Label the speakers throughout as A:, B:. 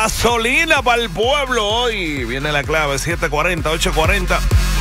A: Gasolina para el pueblo hoy. Viene la clave, 740, 840,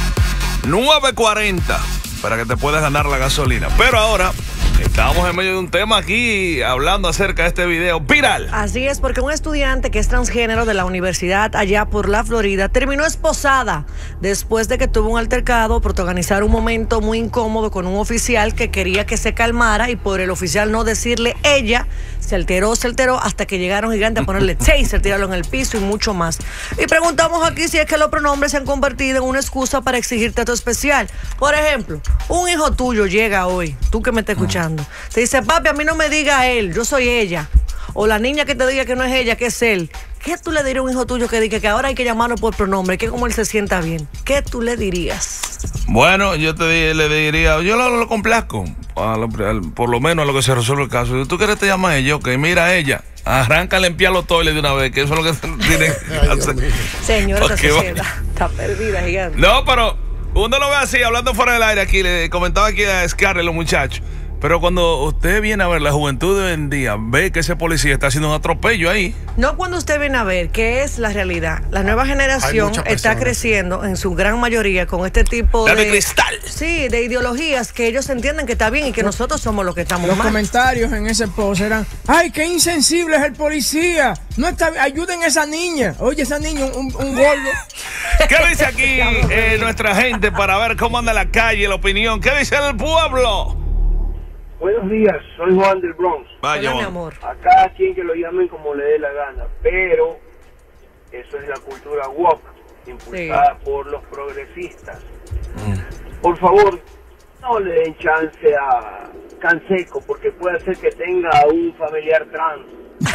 A: 940, para que te puedas ganar la gasolina. Pero ahora estamos en medio de un tema aquí hablando acerca de este video viral.
B: Así es, porque un estudiante que es transgénero de la universidad allá por la Florida terminó esposada después de que tuvo un altercado, protagonizar un momento muy incómodo con un oficial que quería que se calmara, y por el oficial no decirle ella, se alteró hasta que llegaron gigantes a ponerle taser, tirarlo en el piso y mucho más. Y preguntamos aquí si es que los pronombres se han convertido en una excusa para exigir trato especial. Por ejemplo, un hijo tuyo llega hoy, tú que me estás escuchando, te dice: papi, a mí no me diga él, yo soy ella. O la niña que te diga que no es ella, que es él. ¿Qué tú le dirías a un hijo tuyo que diga que ahora hay que llamarlo por pronombre, que como él se sienta bien? ¿Qué tú le dirías?
A: Bueno, yo le diría, yo lo complazco, por lo menos a lo que se resuelve el caso. Si tú quieres te llamas a ella, ok, mira a ella, arranca a limpiar los toiles de una vez, que eso es lo que tienen que hacer.
B: Señora, esta sociedad está perdida, gigante.
A: No, pero uno lo ve así, hablando fuera del aire aquí, le comentaba aquí a Scarlett, los muchachos. Pero cuando usted viene a ver la juventud de hoy en día, ve que ese policía está haciendo un atropello ahí.
B: No cuando usted viene a ver, que es la realidad. La nueva generación está creciendo en su gran mayoría con este tipo
A: de cristal.
B: Sí, de ideologías que ellos entienden que está bien y que nosotros somos los que estamos mal.
C: Los comentarios en ese post eran: ¡ay, qué insensible es el policía! No está, ayuden a esa niña. Oye, esa niña, un gordo.
A: ¿Qué dice aquí nuestra gente para ver cómo anda la calle, la opinión? ¿Qué dice el pueblo?
D: Buenos días, soy Juan del Bronx.
A: Vaya,
B: hola, mi amor.
D: A cada quien que lo llamen como le dé la gana, pero eso es la cultura woke, impulsada por los progresistas. Por favor, no le den chance a Canseco, porque puede ser que tenga un familiar trans.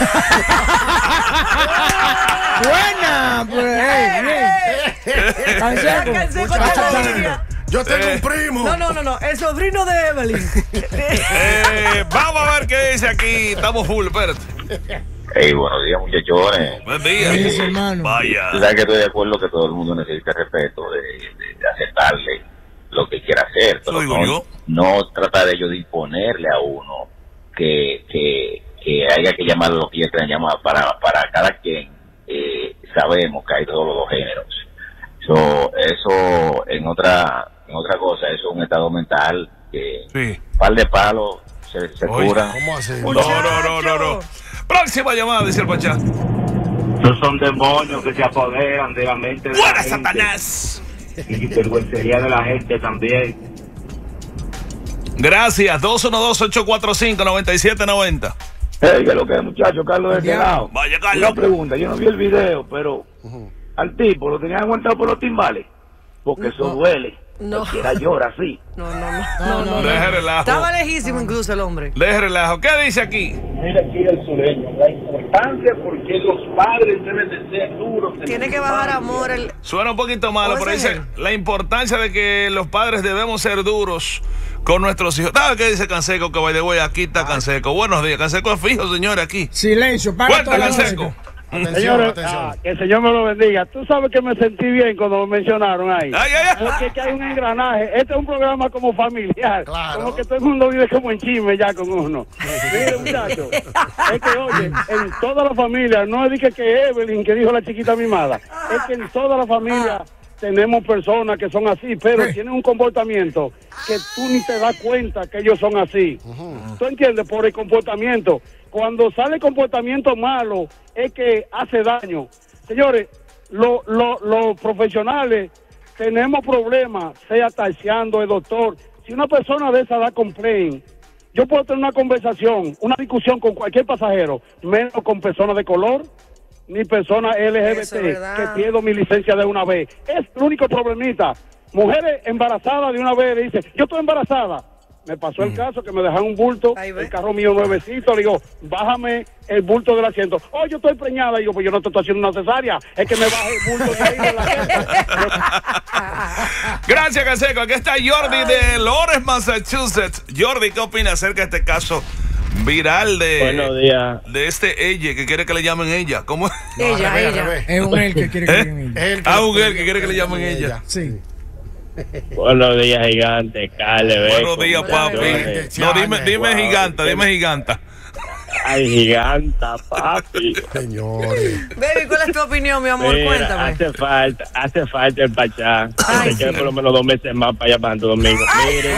C: Buena, pues. Canseco.
E: Yo tengo un primo.
B: No, el sobrino de Evelyn.
A: Vamos a ver qué dice aquí. Estamos full, espérate.
F: Hey, buenos días, muchachones.
A: Buen día.
C: Sí, hermano.
A: Vaya.
F: Tú sabes que estoy de acuerdo que todo el mundo necesita respeto, de aceptarle lo que quiera hacer, pero no tratar de ellos de imponerle a uno que haya que llamar lo que ellos quieran llamar. Para cada quien sabemos que hay todos los dos géneros. Eso en otra cosa, eso es un estado mental que par de palos se cura.
E: ¿Cómo así?
A: No. Próxima llamada, dice el Pachá.
D: Esos son demonios que se apoderan de la mente de la
A: ¡Fuera,
D: gente.
A: Satanás!
D: Y vergüencería de la gente también.
A: Gracias, 212-845-9790.
D: Hey, que lo que es, muchacho, Carlos de este lado.
A: Vaya, Carlos.
D: Una pregunta, yo no vi el video, pero al tipo lo tenían aguantado por los timbales, porque eso duele.
B: No.
D: Cualquiera llora así.
B: No.
A: Deje relajo.
B: Estaba lejísimo incluso el hombre.
A: Deje relajo. ¿Qué dice aquí?
D: Mira aquí el sureño, la importancia porque los padres deben de ser duros.
B: Tiene que bajar amor.
A: Suena un poquito malo, pero dice la importancia de que los padres debemos ser duros con nuestros hijos. ¿Sabes qué dice Canseco? Que by the way, aquí está Canseco. Buenos días. Canseco es fijo, señores, aquí.
C: Silencio,
A: Cuenta,
C: toda la
A: Canseco.
C: música.
E: Atención.
D: Que el Señor me lo bendiga. Tú sabes que me sentí bien cuando me mencionaron ahí. Porque que hay un engranaje. Este es un programa como familiar.
E: Claro.
D: Como que todo el mundo vive como en chisme ya con uno. Mire, muchachos, es que, oye, en toda la familia, no es que Evelyn, que dijo la chiquita mimada, es que en toda la familia tenemos personas que son así, pero tienen un comportamiento que tú ni te das cuenta que ellos son así. ¿Tú entiendes? Por el comportamiento. Cuando sale comportamiento malo, es que hace daño. Señores, los profesionales tenemos problemas, sea taxiando, el doctor. Si una persona de esa da complaint, yo puedo tener una conversación, una discusión con cualquier pasajero, menos con personas de color, ni personas LGBT, que pierdo mi licencia de una vez. Es el único problemita. Mujeres embarazadas de una vez le dicen: yo estoy embarazada. Me pasó el caso que me dejaron un bulto, el carro mío nuevecito, le digo: bájame el bulto del asiento. Oh, yo estoy preñada. Digo: pues yo no te estoy haciendo una cesárea, es que me baje el bulto de ahí de la gente.
A: Gracias, Canseco. Aquí está Jordi de Lawrence, Massachusetts. Jordi, ¿qué opina acerca de este caso viral de este ella que quiere que le llamen ella? ¿Cómo es?
B: Ella.
C: Es un él que quiere que le llamen ella.
A: Un él que quiere que le llamen ella.
C: Sí.
G: Buenos días, gigante, Carle.
A: Buenos días, papi. No, dime giganta.
G: Ay, giganta, papi.
E: Señores.
B: Baby, ¿cuál es tu opinión, mi amor?
G: Mira,
B: Cuéntame.
G: hace falta el Pachá.
B: Ay,
G: Se queda
B: sí.
G: por lo menos 2 meses más para allá para Santo Domingo. Miren,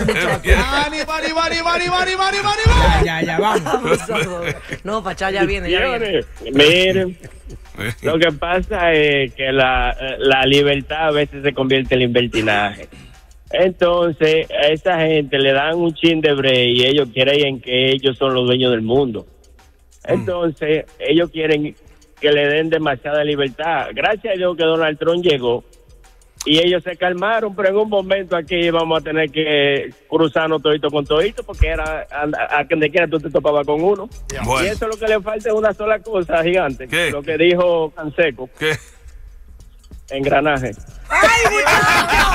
C: Ya, vamos.
B: Abusador. No, Pachá ya viene, ya viene.
G: miren. Lo que pasa es que la libertad a veces se convierte en libertinaje. Entonces, a esa gente le dan un chin de break y ellos creen que ellos son los dueños del mundo. Entonces, ellos quieren que le den demasiada libertad. Gracias a Dios que Donald Trump llegó y ellos se calmaron, pero en un momento aquí vamos a tener que cruzarnos todito con todito porque era a donde quiera tú te topabas con uno.
A: Bueno.
G: Y eso lo que le falta es una sola cosa, gigante.
A: ¿Qué?
G: Lo que dijo Canseco,
A: ¿Qué?
G: engranaje.
B: ¡Ay, muchacho!